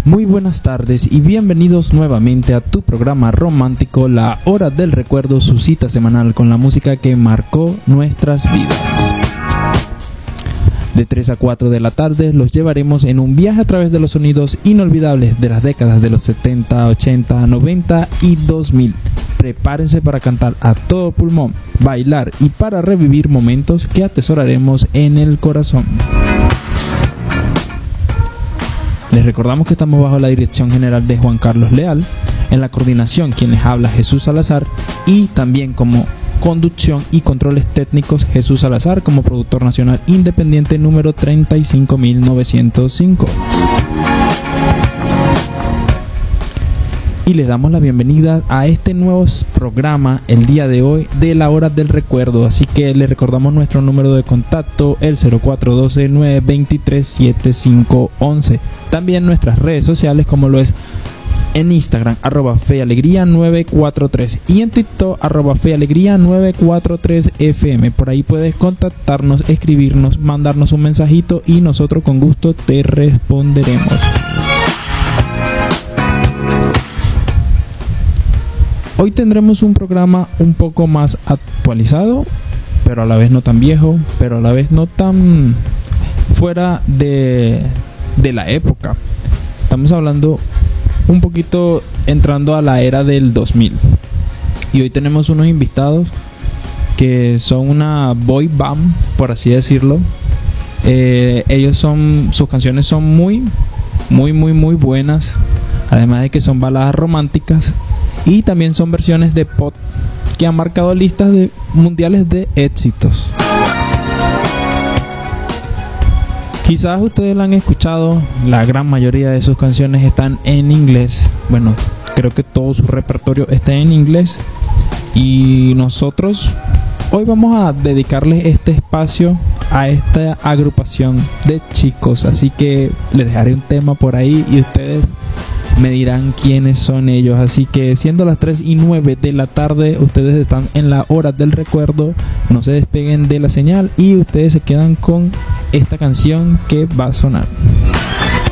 Muy buenas tardes y bienvenidos nuevamente a tu programa romántico La Hora del Recuerdo, su cita semanal con la música que marcó nuestras vidas. De 3 a 4 de la tarde los llevaremos en un viaje a través de los sonidos inolvidables de las décadas de los 70, 80, 90 y 2000. Prepárense para cantar a todo pulmón, bailar y para revivir momentos que atesoraremos en el corazón. Les recordamos que estamos bajo la dirección general de Juan Carlos Leal, en la coordinación quien les habla Jesús Salazar y también como conducción y controles técnicos Jesús Salazar como productor nacional independiente número 35905. Y les damos la bienvenida a este nuevo programa el día de hoy de La Hora del Recuerdo. Así que les recordamos nuestro número de contacto, el 0412-923-7511. También nuestras redes sociales como lo es en Instagram, @fealegría943 y en TikTok, @fealegría943fm. Por ahí puedes contactarnos, escribirnos, mandarnos un mensajito y nosotros con gusto te responderemos. Hoy tendremos un programa un poco más actualizado, pero a la vez no tan viejo, pero a la vez no tan fuera de la época. Estamos hablando un poquito entrando a la era del 2000. Y hoy tenemos unos invitados que son una boy band, por así decirlo. Sus canciones son muy buenas, además de que son baladas románticas. Y también son versiones de pop que han marcado listas mundiales de éxitos. Quizás ustedes la han escuchado, la gran mayoría de sus canciones están en inglés. Bueno, creo que todo su repertorio está en inglés. Y nosotros hoy vamos a dedicarles este espacio a esta agrupación de chicos. Así que les dejaré un tema por ahí y ustedes me dirán quiénes son ellos. Así que siendo las 3:09 de la tarde, ustedes están en La Hora del Recuerdo. No se despeguen de la señal y ustedes se quedan con esta canción que va a sonar.